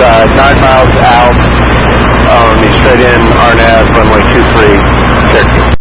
9 miles out on the straight in RNAV runway 23.